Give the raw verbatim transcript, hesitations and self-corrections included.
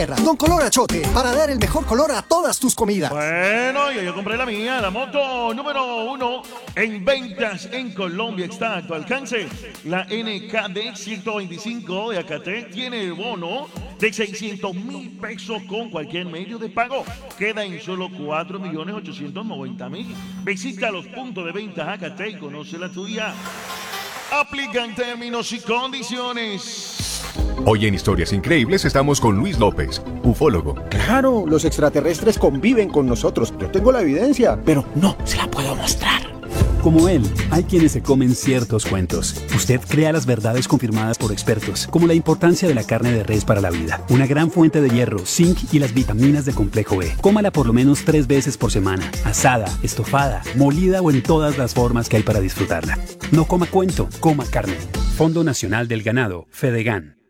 Don Color Achote, para dar el mejor color a todas tus comidas. Bueno, yo, yo compré la mía, la moto número uno en ventas en Colombia. Está a tu alcance. La N K D ciento veinticinco de Acatec tiene el bono de seiscientos mil pesos con cualquier medio de pago. Queda en solo cuatro millones ochocientos noventa mil. Visita los puntos de venta Acatec y conoce la tuya. Aplican términos y condiciones. Hoy en Historias Increíbles estamos con Luis López, ufólogo. Claro, los extraterrestres conviven con nosotros. Yo tengo la evidencia, pero no se la puedo mostrar. Como él, hay quienes se comen ciertos cuentos. Usted crea las verdades confirmadas por expertos, como la importancia de la carne de res para la vida, una gran fuente de hierro, zinc y las vitaminas de complejo B. Cómala por lo menos tres veces por semana, asada, estofada, molida o en todas las formas que hay para disfrutarla. No coma cuento, coma carne. Fondo Nacional del Ganado, Fedegan.